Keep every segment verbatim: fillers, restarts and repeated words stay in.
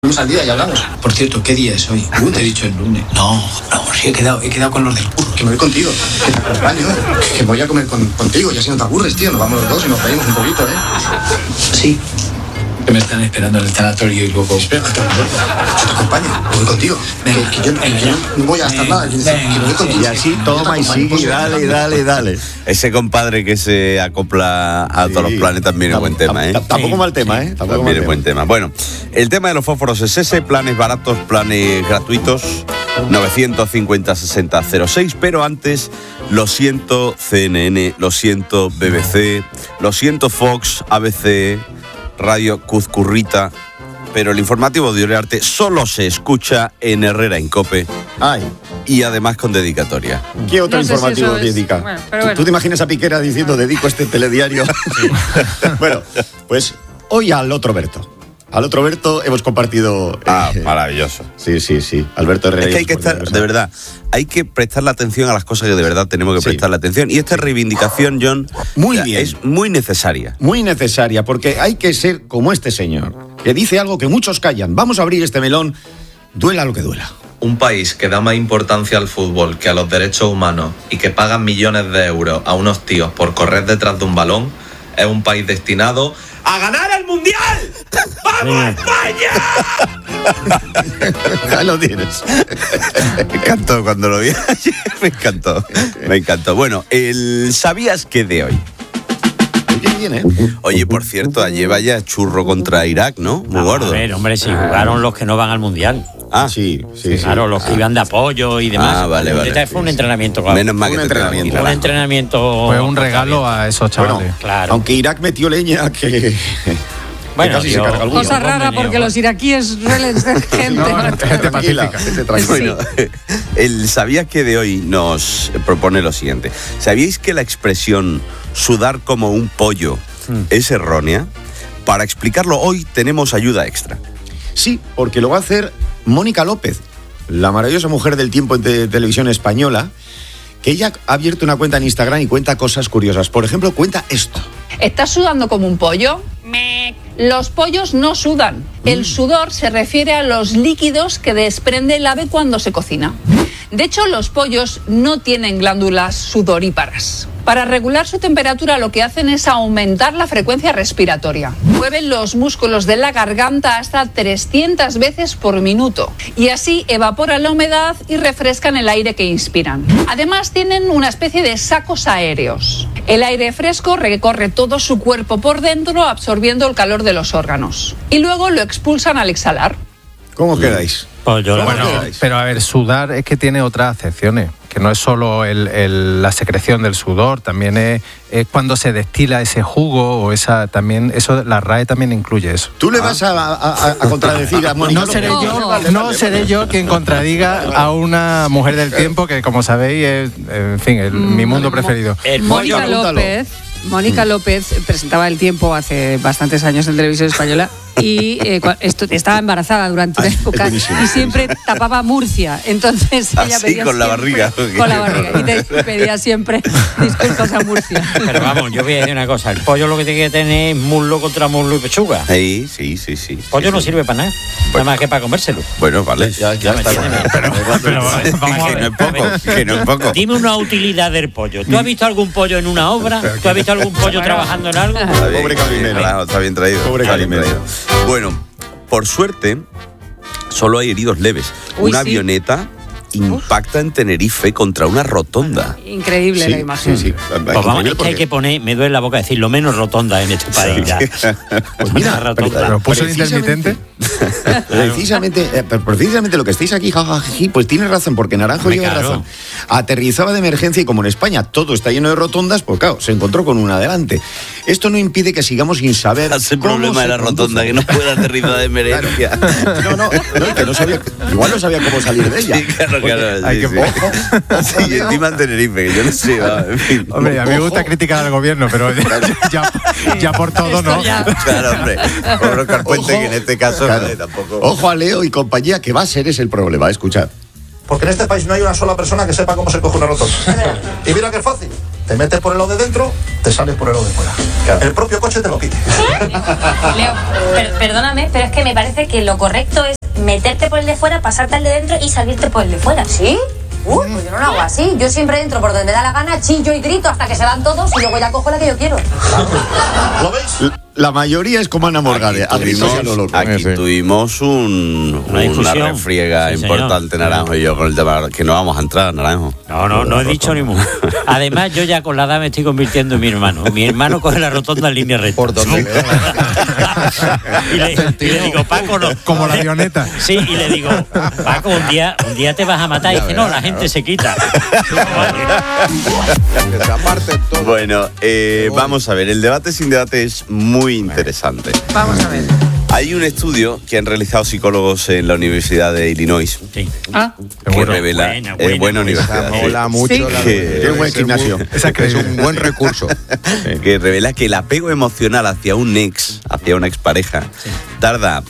Vamos al día y hablamos. Por cierto, ¿qué día es hoy? Uh, te he dicho el lunes. No, no, sí, he quedado, he quedado con los del curro. Que me voy contigo, que te acompaño, que voy a comer con, contigo y así no te aburres, tío. Nos vamos los dos y nos reímos un poquito, ¿eh? Sí. Que me están esperando en el tanatorio y luego... Espera, que te acompaño, que voy contigo. Venga, que, que, yo, que yo no voy a gastar nada, que, que me voy contigo. Y así toma y sigue, dale, dale, dale. Ese compadre que se acopla a sí. todos los planetas viene buen tema, ¿eh? Tampoco mal tema, ¿eh? Tampoco viene buen tema. Bueno, el tema de los fósforos es ese, planes baratos, planes gratuitos, novecientos cincuenta sesenta cero seis, pero antes, lo siento C N N, lo siento B B C, lo siento Fox, A B C... Radio Cuzcurrita, pero el informativo de Uriarte solo se escucha en Herrera en COPE. Ay. Y además con dedicatoria. ¿Qué otro no sé informativo si es... dedica? Bueno, ¿Tú, bueno. ¿Tú te imaginas a Piquera diciendo dedico este telediario? Bueno, pues hoy al otro Berto. Al otro Berto hemos compartido... Ah, eh, maravilloso. Sí, sí, sí. Alberto Herrera. Es que hay que estar, de verdad, hay que prestarle atención a las cosas que de verdad tenemos que sí. prestarle atención. Y esta reivindicación, John, muy bien. es muy necesaria. Muy necesaria, porque hay que ser como este señor, que dice algo que muchos callan. Vamos a abrir este melón, duela lo que duela. Un país que da más importancia al fútbol que a los derechos humanos y que pagan millones de euros a unos tíos por correr detrás de un balón es un país destinado a ganar el Mundial. ¡Vamos, España! Ya lo tienes. Me encantó cuando lo vi ayer. Me encantó. Me encantó. Bueno, el ¿sabías qué de hoy? Bien, ¿eh? Oye, por cierto, ayer vaya churro contra Irak, ¿no? Muy gordo. A ver, hombre, si jugaron los que no van al Mundial. Ah, sí, sí, sí. Claro, los que iban de apoyo y demás. Ah, vale, vale. Este fue un entrenamiento, claro. Menos mal que un te entrenamiento. Un entrenamiento. Fue un regalo a esos chavales. Bueno, claro. Aunque Irak metió leña que... Bueno, casi yo, se carga alguno. Cosa rara porque los iraquíes suelen ser gente. No, no, gente tranquila, gente tranquila. Bueno, el ¿sabías que de hoy nos propone lo siguiente? ¿Sabíais que la expresión sudar como un pollo mm. es errónea? Para explicarlo hoy tenemos ayuda extra. Sí, porque lo va a hacer Mónica López, la maravillosa mujer del tiempo en te- televisión española, que ella ha abierto una cuenta en Instagram y cuenta cosas curiosas. Por ejemplo, cuenta esto. ¿Estás sudando como un pollo? Me. Los pollos no sudan. El sudor se refiere a los líquidos que desprende el ave cuando se cocina. De hecho, los pollos no tienen glándulas sudoríparas. Para regular su temperatura lo que hacen es aumentar la frecuencia respiratoria. Mueven los músculos de la garganta hasta trescientas veces por minuto y así evaporan la humedad y refrescan el aire que inspiran. Además tienen una especie de sacos aéreos. El aire fresco recorre todo su cuerpo por dentro absorbiendo el calor de los órganos y luego lo expulsan al exhalar. ¿Cómo quedáis? Pues yo, Bueno, pero a ver, sudar es que tiene otras acepciones, que no es solo el, el, la secreción del sudor, también es, es cuando se destila ese jugo o esa también, eso la R A E también incluye eso. ¿Tú le vas a, a, a contradecir a Mónica? No seré López? yo, Vale, no vale, seré vale. yo quien contradiga a una mujer del tiempo que, como sabéis, es, en fin, el, mi mundo preferido. el Mónica pollo, pregúntalo. López, Mónica López presentaba El Tiempo hace bastantes años en televisión española y eh, cua- esto, estaba embarazada durante una Ay, es época buenísimo. y siempre tapaba Murcia. Entonces ella Así, pedía con la siempre- barriga. Con la barriga. Y te pedía siempre disculpas a Murcia. Pero vamos, yo voy a decir una cosa. El pollo lo que tiene que tener es muslo contra muslo y pechuga. Sí, sí, sí, sí. El pollo sí, no sí. sirve para nada. Nada más que para comérselo. Bueno, vale. Ya, ya está. Pero, pero vamos a Que no ver. es poco, que no es poco. Dime una utilidad del pollo. ¿Tú has visto algún pollo en una obra? ¿Tú has visto algún pollo trabajando en algo? Está bien, Pobre está bien, Calimero. claro, está bien traído. Pobre está bien Calimero. traído. Bueno, por suerte, solo hay heridos leves. Uy, Una sí. avioneta impacta en Tenerife contra una rotonda. Increíble Sí, la imagen. sí, sí. Pues vamos, es que hay que poner, me duele la boca decir, lo menos rotonda en este país ya. Pues mira, Una rotonda. Pero puso el precisamente- intermitente. Precisamente, eh, precisamente lo que estáis aquí, jajají, pues tienes razón, porque Naranjo Hombre, lleva claro. razón. Aterrizaba de emergencia y como en España todo está lleno de rotondas, pues claro, se encontró con una delante. Esto no impide que sigamos sin saber. Hace el cómo problema se de la conduce. rotonda, que no puede aterrizar de emergencia. No, no, no, que no sabía, igual no sabía cómo salir de ella. Sí, claro, claro. hay sí, que- sí. Sí, encima en Tenerife, que yo no sé. va, en fin. Hombre, a mí me gusta criticar al gobierno, pero ya, ya por todo no. Claro, hombre. Pobre Carpuente, Ojo. que en este caso Claro. eh, tampoco. Ojo a Leo y compañía, que va a ser ese el problema, escuchad. Porque en este país no hay una sola persona que sepa cómo se coge una rotonda. Y mira qué fácil. Te metes por el lado de dentro, te sales por el lado de fuera. El propio coche te lo pide. Leo, per- perdóname, pero es que me parece que lo correcto es meterte por el de fuera, pasarte al de dentro y salirte por el de fuera. ¿Sí? Uy, pues yo no lo hago así. Yo siempre entro por donde me da la gana, chillo y grito hasta que se van todos y luego ya cojo la que yo quiero. ¿Lo veis? La mayoría es como Ana Morgade. Aquí tuvimos, aquí sí. tuvimos un, Una una discusión. refriega Sí, importante, señor. Naranjo y yo, con el tema que no vamos a entrar, Naranjo. No, no, no he dicho ni mu. Además, yo ya con la edad me estoy convirtiendo en mi hermano. Mi hermano coge la rotonda en línea recta. Por donde y, le, y le digo, Paco, no. Como la avioneta. Sí, y le digo, Paco, un día, un día te vas a matar. Y dice, no, la gente se quita. Bueno, eh, vamos a ver, el debate sin debate es muy interesante. Vamos a ver. Hay un estudio que han realizado psicólogos en la Universidad de Illinois sí. Ah. que Bueno, revela buena, eh, buena, buena universidad, sí. mola mucho. Sí. La Que- de- Tiene un buen es muy- gimnasio. Esa Es un buen recurso. que revela que el apego emocional hacia un ex, hacia una expareja, tarda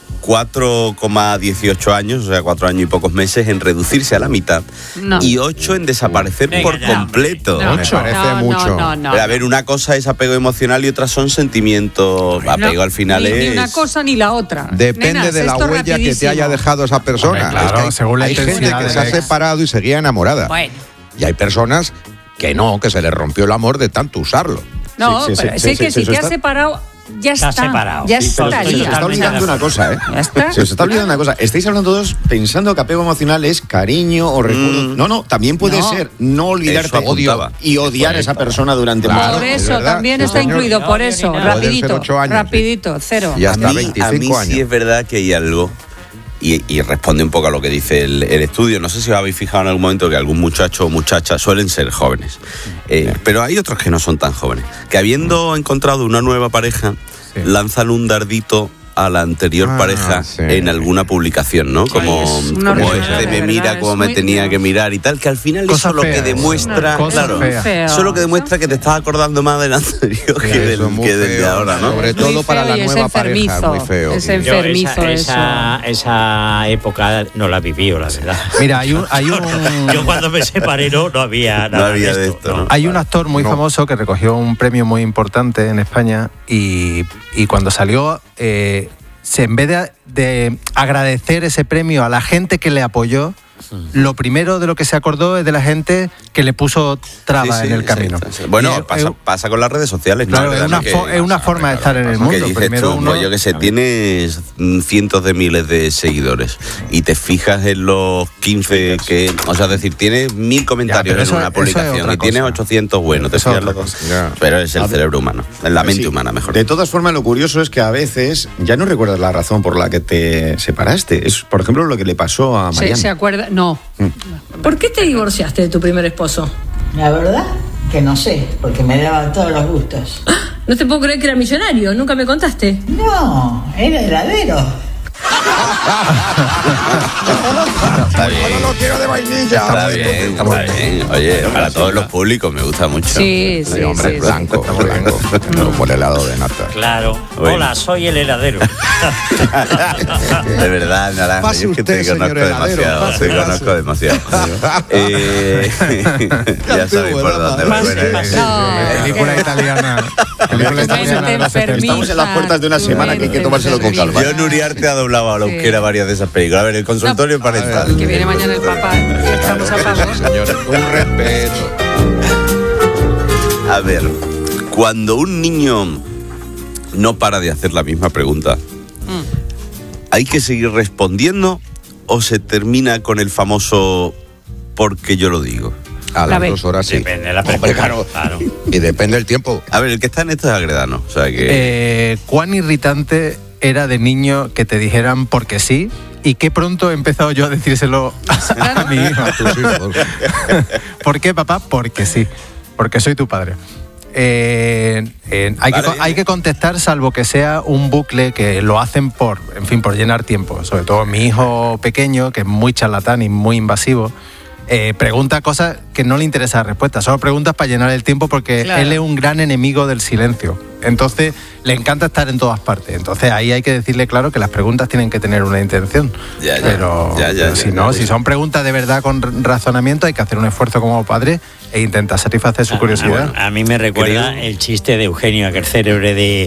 cuatro coma dieciocho años, o sea, cuatro años y pocos meses en reducirse a la mitad No. y ocho en desaparecer Venga, por ya, completo. No, Me parece no, mucho. No, no, no. Pero a ver, una cosa es apego emocional y otra son sentimientos. Apego No, al final ni, es. ni una cosa ni la otra. Depende Nenas, de la esto huella que te rapidísimo. haya dejado esa persona. Hombre, claro, Es que hay, según la hay gente intensidad que del se ha ex. separado y seguía enamorada. Bueno. Y hay personas que no, que se les rompió el amor de tanto usarlo. No, Sí, sí, pero sí, sí, sí, que sí, si eso te has está. separado, ya Está está. separado. Ya Sí, pero Se os estaría. está olvidando una cosa, ¿eh? Ya está. Se os está olvidando una cosa. Estáis hablando todos pensando que apego emocional es cariño o recuerdo. Mm. No, no, también puede No. ser no olvidarte Eso apuntaba. y odiar a esa persona durante Claro, mucho Por tiempo. es eso verdad. también Sí, está señor. incluido, por No, eso, ni nada. Pueden ser rapidito, ocho años, sí. rapidito, cero. Y A hasta mí, a veinticinco mí años. sí es verdad que hay algo, y, y responde un poco a lo que dice el, el estudio. No sé si os habéis fijado en algún momento que algún muchacho o muchacha suelen ser jóvenes, eh, pero hay otros que no son tan jóvenes, que habiendo encontrado una nueva pareja, Sí. lanzan un dardito a la anterior Ah, pareja sí. en alguna publicación, ¿no? Como, es un como horror, este de me verdad, mira es como me muy- tenía que mirar y tal, que al final Cosa eso lo que fea, demuestra, cosa claro, fea. eso lo que demuestra que te estás acordando más del anterior que Eso del, es muy que del de feo, ahora, ¿no? Sobre Es muy todo para feo la y es nueva pareja, es enfermizo, muy feo. es tío. enfermizo. Yo Enfermizo esa, esa, esa época no la viví, la verdad. Mira, hay un, hay un, Yo cuando me separé no, no había nada había de de esto. esto, ¿no? ¿no? hay un actor muy No. famoso que recogió un premio muy importante en España y, y cuando salió, eh, se, en vez de, de agradecer ese premio a la gente que le apoyó, lo primero de lo que se acordó es de la gente que le puso trabas Sí, sí, en el sí, camino. sí, sí. Bueno, Y es- pasa, es- pasa con las redes sociales, ¿no? Claro, es ¿Verdad? una, Que- fo- es una forma de estar en el ¿Qué mundo. dices Primero tú? uno, Pues yo que sé, tienes mm, cientos de miles de seguidores y te fijas en los quince que, o sea, es decir, tienes mil comentarios pero eso- en una eso es publicación otra y tienes cosa. ochocientos buenos, te Eso es fijas otra los- cosa. Ya. pero es el cerebro humano, la mente Sí. humana, mejor. De todas formas, lo curioso es que a veces ya no recuerdas la razón por la que te separaste. Es, por ejemplo, lo que le pasó a ¿Se, Mariana. se acuerda? No. ¿Por qué te divorciaste de tu primer esposo? La verdad que no sé, porque me daba todos los gustos. No te puedo creer que era millonario, nunca me contaste. No, era heladero. Está bien. No lo quiero de vainilla. Está bien, está bien. Oye, para todos los públicos me gusta mucho. Sí, sí, Sí, hombre, sí, sí. blanco, blanco. No, por helado de nata. Claro. Bueno. Hola, soy el heladero. De verdad, Naranja, Pase yo es que usted, te conozco señor heladero, demasiado. pase, Te pase. conozco demasiado. Eh, ya sabéis por dónde voy. Pase, Bueno, pase. No. película italiana. Película italiana de los setenta. Estamos en las puertas de una semana que hay que tomárselo con calma. Yo en Uriarte ha doblado a la Sí. euskera varias de esas películas. A ver, el consultorio parental. Que viene mañana el papá. Estamos a favor. Señores, un respeto. A ver, cuando un niño no para de hacer la misma pregunta, ¿hay que seguir respondiendo o se termina con el famoso porque yo lo digo? A La las ve. dos horas sí. Depende de la Hombre, pregunta, claro. claro. Y depende del tiempo. A ver, el que está en esto es Agredano. O sea que. Eh, ¿Cuán irritante era de niño que te dijeran porque sí? Y qué pronto he empezado yo a decírselo a mi hijo. Tus hijos. ¿Por qué, papá? Porque sí. Porque soy tu padre. Eh, eh, hay, Vale. que, hay que contestar salvo que sea un bucle que lo hacen por, en fin, por llenar tiempo. Sobre todo mi hijo pequeño, que es muy charlatán y muy invasivo, eh, pregunta cosas que no le interesa la respuesta. Solo preguntas para llenar el tiempo porque Claro. él es un gran enemigo del silencio. Entonces, le encanta estar en todas partes. Entonces, ahí hay que decirle claro que las preguntas tienen que tener una intención. Ya, ya. Pero, Ya, ya, pero ya, si no, ya. si son preguntas de verdad con r- razonamiento, hay que hacer un esfuerzo como padre e intentar satisfacer su curiosidad. A, a mí me recuerda Creo- el chiste de Eugenio, aquel célebre de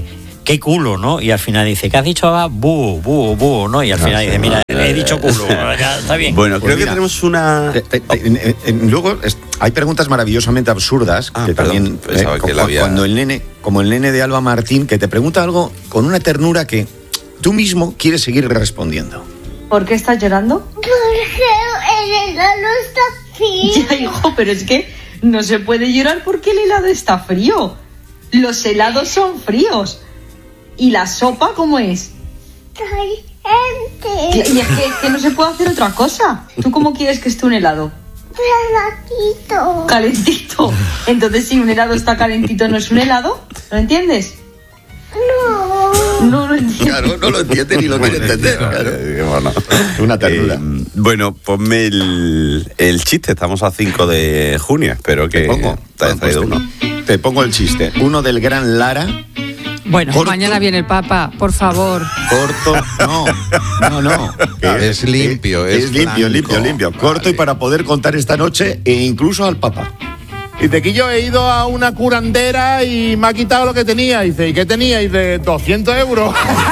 qué culo, ¿no? Y al final dice, ¿qué has dicho? Ah, búho, búho, búho, ¿no? Y al final dice, mira, he dicho culo, ya está bien. Bueno, Pues creo mira, que tenemos una... Te- te- te- en- en- luego es- hay preguntas maravillosamente absurdas Ah, que perdón, también pensaba eh, que cu- la había- cuando el nene, como el nene de Alba Martín, que te pregunta algo con una ternura que tú mismo quieres seguir respondiendo. ¿Por qué estás llorando? Porque el helado está frío. Ya, hijo, pero es que no se puede llorar porque el helado está frío. Los helados son fríos. ¿Y la sopa cómo es? Caliente. Y es que, que no se puede hacer otra cosa. ¿Tú cómo quieres que esté un helado? Calentito. Calentito. Entonces, si un helado está calentito, ¿no es un helado? ¿Lo entiendes? No. No lo entiendo. Claro, no lo entiende ni lo quiere entender. Claro. Eh, bueno, Una ternura. Eh, bueno, ponme el, el chiste. Estamos a cinco de junio. Espero que Te pongo, te hayas pues traído te- uno. Te pongo el chiste. Uno del gran Lara. Bueno, Corto. mañana viene el Papa, por favor. Corto, no, no, no. Es limpio, es, es limpio, blanco. limpio, limpio. Corto y para poder contar esta noche e incluso al Papa. Dice que yo he ido a una curandera y me ha quitado lo que tenía. Dice, ¿y qué tenía? Dice, doscientos euros.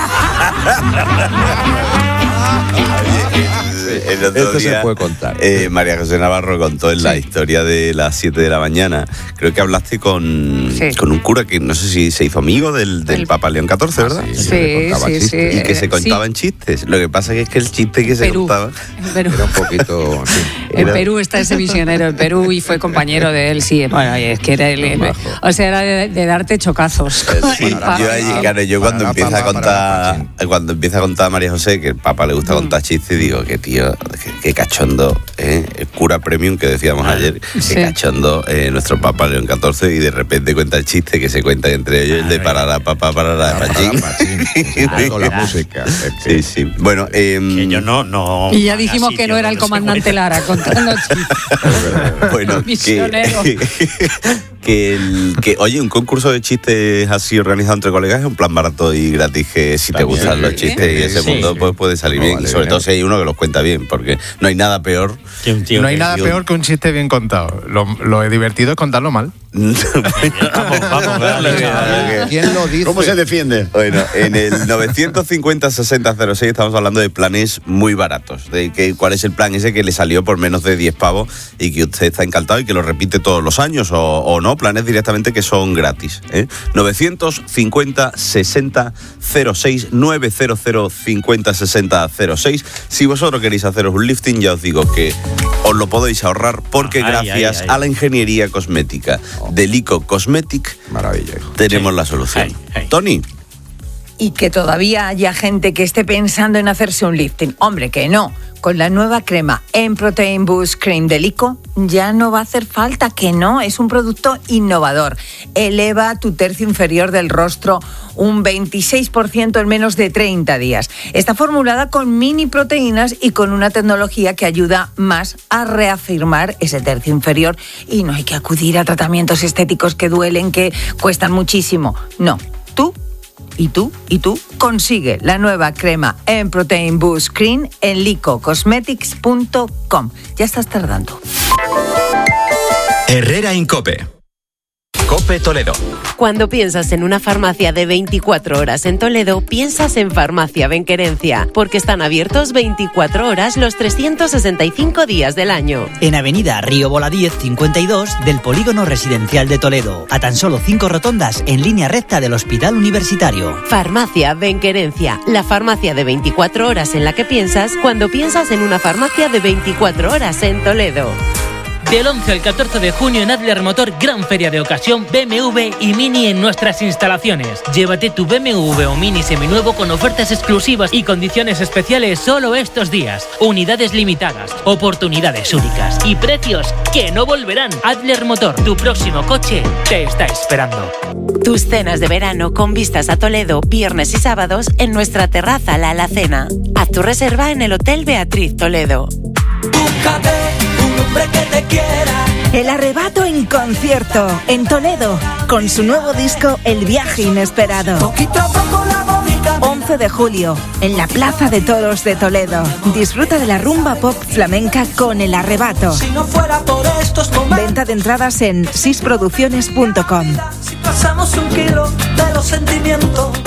El otro Esto se día, puede contar. eh, María José Navarro contó en la historia de las siete de la mañana. Creo que hablaste con, Sí. con un cura que no sé si se hizo amigo del, del El- Papa León catorce, ¿verdad? sí, Sí, le contaba sí, sí. chistes. Y que se Eh, contaban sí. chistes. Lo que pasa que es que el chiste que se Perú. contaba... En Perú. Era un poquito... sí. En Era- Perú está ese misionero en Perú y fue compañero de él, sí. Bueno, y es que era el, el- Bajo. o sea, era de, de darte chocazos. Eh, con Sí, el Papa. yo, ahí, claro, yo cuando Para, empieza a para, para, contar cuando empieza a contar María José que el Papa le gusta Mm. contar chistes, digo que tío, que, que cachondo, ¿eh? El cura premium que decíamos ayer, Sí. que cachondo eh, nuestro Papa León catorce y de repente cuenta el chiste que se cuenta entre ellos el de parará papá parará Para, pachín. para, sí, sí, con la música. Es Sí, que- sí. Bueno, eh, Que yo no, no. Y ya dijimos haga que no sitio era el donde se comandante muera. Lara contando chistes. bueno, que, Misionero. que, el, que, oye, un concurso de chistes así organizado entre colegas es un plan barato y gratis que si te También, gustan los sí. chistes y ese Sí, mundo sí. pues puede salir No, bien. vale, Y sobre bien. todo si hay uno que los cuenta bien, porque no hay nada peor. Que un tío No hay que- nada yo- peor que un chiste bien contado. Lo, lo divertido es contarlo mal. Vamos, vamos, dale, dale. ¿Quién lo dice? ¿Cómo se defiende? Bueno, en el novecientos cincuenta sesenta cero seis estamos hablando de planes muy baratos, de que cuál es el plan ese que le salió por menos de diez pavos y que usted está encantado y que lo repite todos los años o, o no, planes directamente que son gratis. ¿eh? novecientos cincuenta sesenta cero seis novecientos cincuenta sesenta cero seis. Si vosotros queréis haceros un lifting, ya os digo que os lo podéis ahorrar porque Ay, gracias ay, ay. a la ingeniería cosmética de Lico Cosmetic Maravilla, hijo. tenemos Sí. la solución. Ay, ay. Tony. Y que todavía haya gente que esté pensando en hacerse un lifting. Hombre, que no. Con la nueva crema en Protein Boost Cream de Lico ya no va a hacer falta, que no. Es un producto innovador. Eleva tu tercio inferior del rostro un veintiséis por ciento en menos de treinta días. Está formulada con mini proteínas y con una tecnología que ayuda más a reafirmar ese tercio inferior. Y no hay que acudir a tratamientos estéticos que duelen, que cuestan muchísimo. No. Tú Y tú, y tú, consigue la nueva crema en Protein Boost Cream en lico cosmetics punto com. Ya estás tardando. Herrera Incope. Cope Toledo. Cuando piensas en una farmacia de veinticuatro horas en Toledo, piensas en Farmacia Benquerencia, porque están abiertos veinticuatro horas los trescientos sesenta y cinco días del año. En Avenida Río Voladíez cincuenta y dos del Polígono Residencial de Toledo, a tan solo cinco rotondas en línea recta del Hospital Universitario. Farmacia Benquerencia, la farmacia de veinticuatro horas en la que piensas cuando piensas en una farmacia de veinticuatro horas en Toledo. Del once al catorce de junio en Adler Motor, gran feria de ocasión B M W y Mini en nuestras instalaciones. Llévate tu B M W o Mini seminuevo con ofertas exclusivas y condiciones especiales solo estos días. Unidades limitadas, oportunidades únicas y precios que no volverán. Adler Motor, tu próximo coche te está esperando. Tus cenas de verano con vistas a Toledo, viernes y sábados en nuestra terraza La Alacena. Haz tu reserva en el Hotel Beatriz Toledo. Que te quiera. El Arrebato en concierto en Toledo con su nuevo disco El Viaje Inesperado. Poquito a poco la bonita. once de julio en la Plaza de Toros de Toledo. Disfruta de la rumba pop flamenca con El Arrebato. Si no fuera por estos momentos. Venta de entradas en sisproducciones punto com. Si pasamos un kilo de los sentimientos.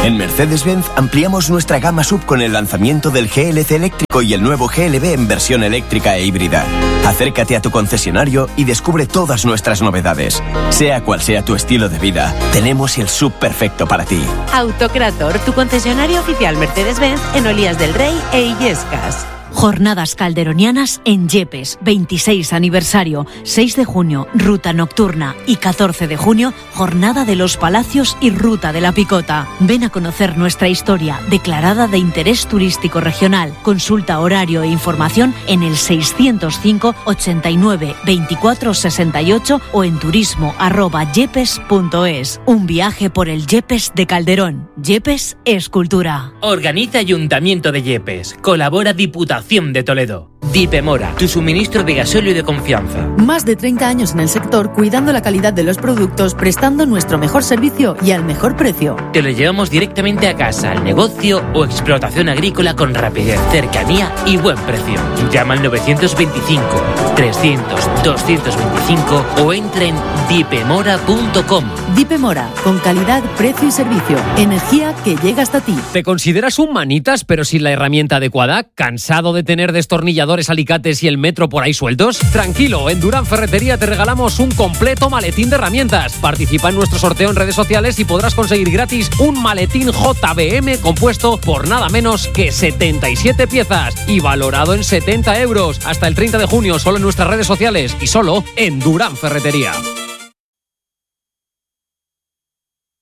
En Mercedes-Benz ampliamos nuestra gama sub con el lanzamiento del G L C eléctrico y el nuevo G L B en versión eléctrica e híbrida. Acércate a tu concesionario y descubre todas nuestras novedades. Sea cual sea tu estilo de vida, tenemos el sub perfecto para ti. Autocrator, tu concesionario oficial Mercedes-Benz en Olías del Rey e Illescas. Jornadas calderonianas en Yepes, veintiséis aniversario, seis de junio, ruta nocturna y catorce de junio, jornada de los Palacios y ruta de la Picota. Ven a conocer nuestra historia, declarada de interés turístico regional. Consulta horario e información en el seiscientos cinco, ochenta y nueve, veinticuatro, sesenta y ocho o en turismo arroba yepes punto es. Un viaje por el Yepes de Calderón. Yepes es cultura. Organiza Ayuntamiento de Yepes. Colabora Diputación de Toledo. Dipemora, tu suministro de gasóleo de confianza. Más de treinta años en el sector, cuidando la calidad de los productos, prestando nuestro mejor servicio y al mejor precio. Te lo llevamos directamente a casa, al negocio o explotación agrícola con rapidez, cercanía y buen precio. Llama al novecientos veinticinco, trescientos, doscientos veinticinco o entra en dipemora punto com. Dipemora, con calidad, precio y servicio. Energía que llega hasta ti. ¿Te consideras un manitas pero sin la herramienta adecuada? ¿Cansado de tener destornilladores, alicates y el metro por ahí sueltos? Tranquilo, en Durán Ferretería te regalamos un completo maletín de herramientas. Participa en nuestro sorteo en redes sociales y podrás conseguir gratis un maletín J B M compuesto por nada menos que setenta y siete piezas y valorado en setenta euros. Hasta el treinta de junio, solo en nuestras redes sociales y solo en Durán Ferretería.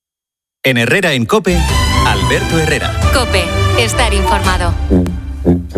En Herrera en COPE, Alberto Herrera. COPE, estar informado.